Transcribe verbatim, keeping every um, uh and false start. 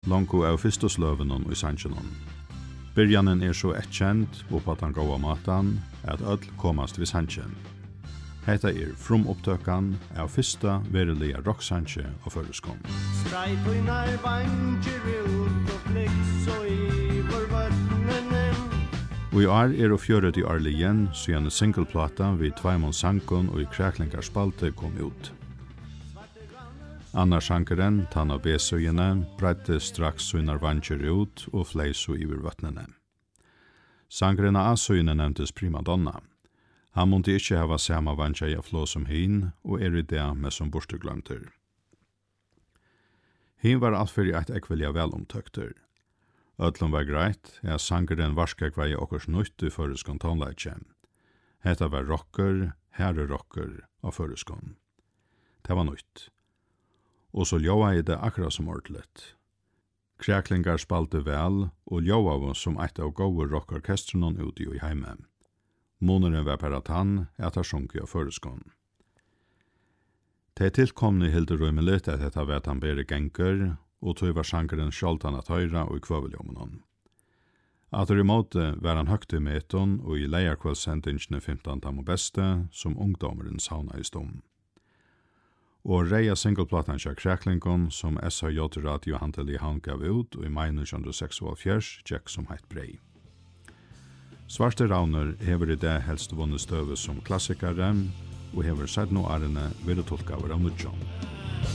Lonko av fyrstosløvenon i sannsjonon. Byrjanen er så ettkjent og på den gåa matan at öll komast vid sannsjen. Hetta er from opptøkan av fyrsta veruliga rocksannsje av føreskon. Streipuynar vanger ut og flykt så iver vøtnenen. Og i år er og fjøret i årlig igjen, siden singleplata vid Tveimon Sankon og i Kræklingar spalte kom ut. Annar sankeren, Tanna B-søyene, breidde straks sunar vanger ut og flei så iver vøtnene. Sankeren av A-søyene nevntes Prima Donna. Han måtte ikke hava samme vanger i flå som hin, og er i det med som borteglemter. Hin var altfyrir eit ekvelja velomtøkter. Ötlum var greit, ja sangeren varskak var i okkurs nytt i føreskon tonleitje. Hetta var rocker, herre rocker av føreskon. Det var nytt. Og så ljóa i det akkurat som ordlet. Kræklingar spalte vel, og ljóa var som eit av gode rockorkestrenon ute i heime. Måneren var per at han at han sjunker av føreskon. Det tilkomne hilde røymelig at dette var at han bere genker, og tog var sjankeren skjoltan at høyra og i kvøveljommenon. At i måte var han høgt i meton og i leierkvælsendingsne femton tam og beste, som ungdommeren sauna i stom. Og reia singleplatan kja Kræklingon, som S H J Radio Handel i Havn gav ut, og i mai nitton seksoghalvfjerds tjekk som heit brei. Svarte Rauner hever i det helst vunnet støve som klassikere, og hever sett nå arene ved å tolka av Raunudjon.